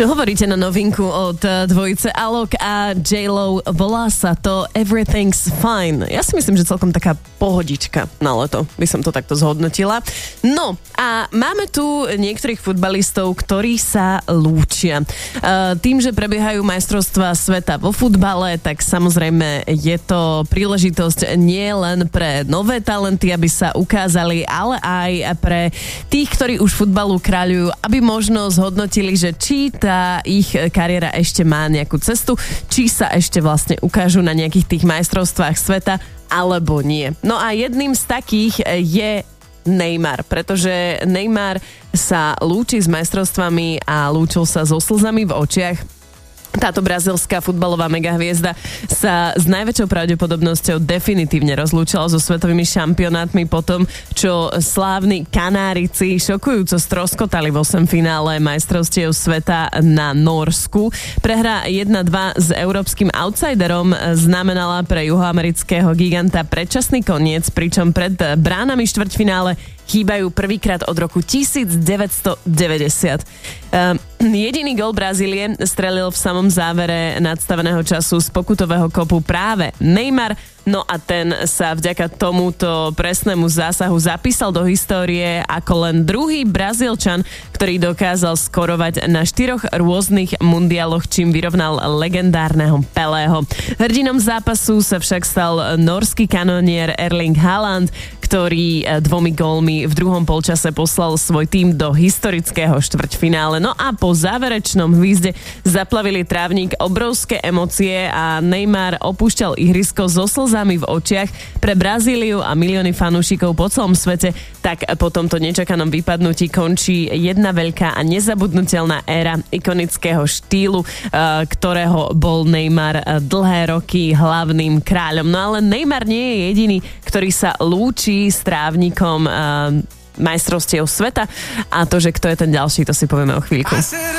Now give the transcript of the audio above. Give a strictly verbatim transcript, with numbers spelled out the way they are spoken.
Čo hovoríte na novinku od dvojice Alok a J-Lo? Volá sa to Everything's Fine. Ja si myslím, že celkom taká pohodička na leto, by som to takto zhodnotila. No a máme tu niektorých futbalistov, ktorí sa lúčia. Tým, že prebiehajú majstrovstvá sveta vo futbale, tak samozrejme je to príležitosť nie len pre nové talenty, aby sa ukázali, ale aj pre tých, ktorí už futbalu kráľujú, aby možno zhodnotili, že či tá ich kariéra ešte má nejakú cestu, či sa ešte vlastne ukážu na nejakých tých majstrovstvách sveta, alebo nie. No a jedným z takých je Neymar, pretože Neymar sa lúči s majstrovstvami a lúčil sa so slzami v očiach. Táto brazílska futbalová megahviezda sa s najväčšou pravdepodobnosťou definitívne rozlúčila so svetovými šampionátmi po tom, čo slávni Kanárici šokujúco stroskotali v osemfinále majstrovstiev sveta na Norsku. Prehra jedna dva s európskym outsiderom znamenala pre juhoamerického giganta predčasný koniec, pričom pred bránami štvrťfinále chýbajú prvýkrát od roku devätnásťstodeväťdesiat. Um, jediný gól Brazílie strelil v samom závere nadstaveného času z pokutového kopu práve Neymar, no a ten sa vďaka tomuto presnému zásahu zapísal do histórie ako len druhý Brazílčan, ktorý dokázal skorovať na štyroch rôznych mundialoch, čím vyrovnal legendárneho Pelého. Hrdinom zápasu sa však stal norský kanonier Erling Haaland, ktorý dvomi gólmi v druhom polčase poslal svoj tím do historického štvrťfinále. No a po záverečnom hvízde zaplavili trávnik obrovské emócie a Neymar opúšťal ihrisko so slzami v očiach. Pre Brazíliu a milióny fanúšikov po celom svete tak po tomto nečakanom vypadnutí končí jedna veľká a nezabudnutelná éra ikonického štýlu, ktorého bol Neymar dlhé roky hlavným kráľom. No ale Neymar nie je jediný, ktorý sa lúči s trávnikom uh, majstrovstiev sveta, a to, že kto je ten ďalší, to si povieme o chvíľku.